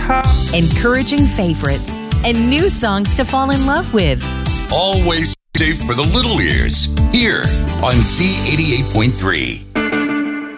encouraging favorites, and new songs to fall in love with. Always safe for the little ears. Here on C88.3.